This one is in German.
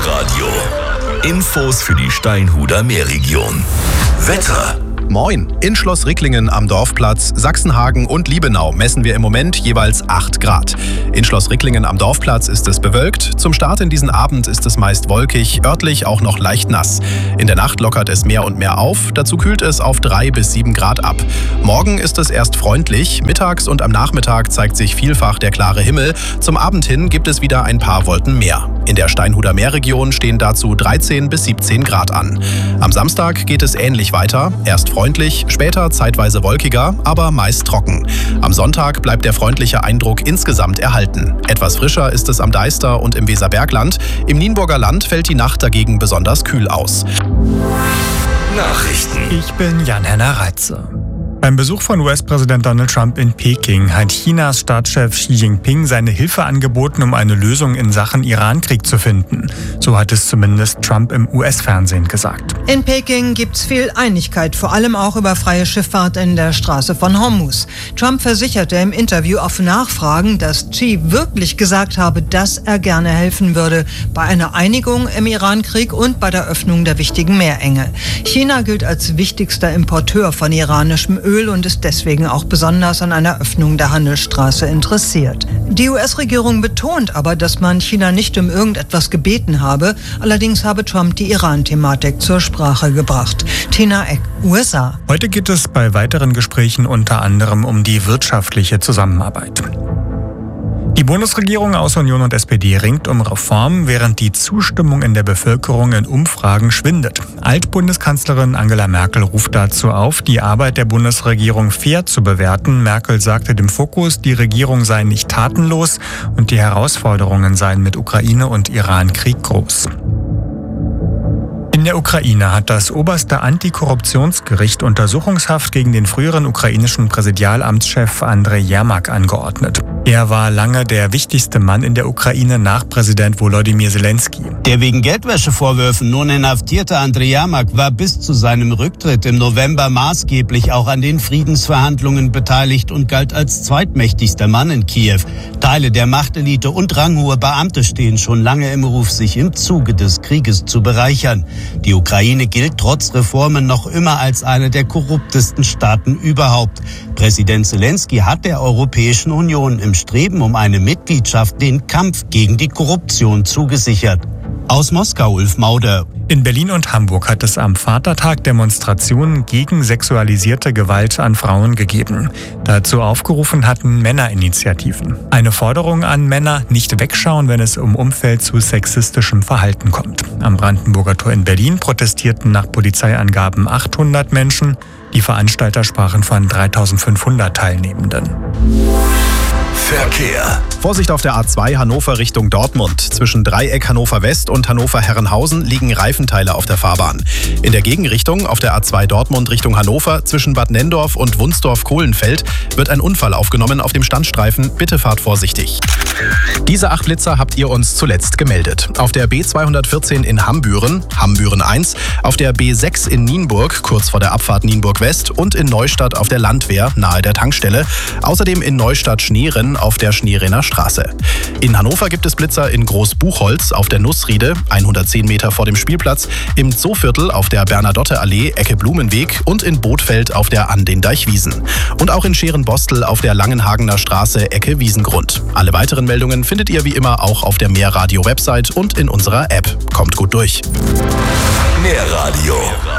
Meerradio. Infos für die Steinhuder Meerregion. Wetter. Moin! In Schloss Ricklingen am Dorfplatz, Sachsenhagen und Liebenau messen wir im Moment jeweils 8 Grad. In Schloss Ricklingen am Dorfplatz ist es bewölkt. Zum Start in diesen Abend ist es meist wolkig, örtlich auch noch leicht nass. In der Nacht lockert es mehr und mehr auf, dazu kühlt es auf 3 bis 7 Grad ab. Morgen ist es erst freundlich, mittags und am Nachmittag zeigt sich vielfach der klare Himmel. Zum Abend hin gibt es wieder ein paar Wolken mehr. In der Steinhuder Meerregion stehen dazu 13 bis 17 Grad an. Am Samstag geht es ähnlich weiter, erst freundlich, später zeitweise wolkiger, aber meist trocken. Am Sonntag bleibt der freundliche Eindruck insgesamt erhalten. Etwas frischer ist es am Deister und im Weserbergland. Im Nienburger Land fällt die Nacht dagegen besonders kühl aus. Nachrichten. Ich bin Jan-Henner Reitze. Beim Besuch von US-Präsident Donald Trump in Peking hat Chinas Staatschef Xi Jinping seine Hilfe angeboten, um eine Lösung in Sachen Irankrieg zu finden. So hat es zumindest Trump im US-Fernsehen gesagt. In Peking gibt's viel Einigkeit, vor allem auch über freie Schifffahrt in der Straße von Hormuz. Trump versicherte im Interview auf Nachfragen, dass Xi wirklich gesagt habe, dass er gerne helfen würde bei einer Einigung im Irankrieg und bei der Öffnung der wichtigen Meerenge. China gilt als wichtigster Importeur von iranischem Öl und ist deswegen auch besonders an einer Öffnung der Handelsstraße interessiert. Die US-Regierung betont aber, dass man China nicht um irgendetwas gebeten habe. Allerdings habe Trump die Iran-Thematik zur Sprache gebracht. Tina Eck, USA. Heute geht es bei weiteren Gesprächen unter anderem um die wirtschaftliche Zusammenarbeit. Die Bundesregierung aus Union und SPD ringt um Reformen, während die Zustimmung in der Bevölkerung in Umfragen schwindet. Altbundeskanzlerin Angela Merkel ruft dazu auf, die Arbeit der Bundesregierung fair zu bewerten. Merkel sagte dem Fokus, die Regierung sei nicht tatenlos und die Herausforderungen seien mit Ukraine und Iran-Krieg groß. In der Ukraine hat das oberste Antikorruptionsgericht Untersuchungshaft gegen den früheren ukrainischen Präsidialamtschef Andrei Jermak angeordnet. Er war lange der wichtigste Mann in der Ukraine nach Präsident Volodymyr Zelensky. Der wegen Geldwäschevorwürfen nun inhaftierte Andrei Jermak war bis zu seinem Rücktritt im November maßgeblich auch an den Friedensverhandlungen beteiligt und galt als zweitmächtigster Mann in Kiew. Teile der Machtelite und ranghohe Beamte stehen schon lange im Ruf, sich im Zuge des Krieges zu bereichern. Die Ukraine gilt trotz Reformen noch immer als eine der korruptesten Staaten überhaupt. Präsident Zelensky hat der Europäischen Union im Streben um eine Mitgliedschaft den Kampf gegen die Korruption zugesichert. Aus Moskau, Ulf Mauder. In Berlin und Hamburg hat es am Vatertag Demonstrationen gegen sexualisierte Gewalt an Frauen gegeben. Dazu aufgerufen hatten Männerinitiativen. Eine Forderung an Männer, nicht wegschauen, wenn es im Umfeld zu sexistischem Verhalten kommt. Am Brandenburger Tor in Berlin protestierten nach Polizeiangaben 800 Menschen. Die Veranstalter sprachen von 3.500 Teilnehmenden. Verkehr. Vorsicht auf der A2 Hannover Richtung Dortmund. Zwischen Dreieck Hannover West und Hannover Herrenhausen liegen Reifenteile auf der Fahrbahn. In der Gegenrichtung auf der A2 Dortmund Richtung Hannover zwischen Bad Nenndorf und Wunsdorf-Kohlenfeld wird ein Unfall aufgenommen auf dem Standstreifen. Bitte fahrt vorsichtig. Diese 8 Blitzer habt ihr uns zuletzt gemeldet. Auf der B214 in Hambüren, Hambüren 1, auf der B6 in Nienburg, kurz vor der Abfahrt Nienburg West und in Neustadt auf der Landwehr, nahe der Tankstelle. Außerdem in Neustadt Schneeren auf der Schneerener Straße. In Hannover gibt es Blitzer in Großbuchholz auf der Nussriede, 110 Meter vor dem Spielplatz, im Zooviertel auf der Bernadotte-Allee, Ecke Blumenweg und in Bothfeld auf der An den Deichwiesen. Und auch in Scherenbostel auf der Langenhagener Straße, Ecke Wiesengrund. Alle weiteren Meldungen findet ihr wie immer auch auf der Meerradio-Website und in unserer App. Kommt gut durch. Meerradio.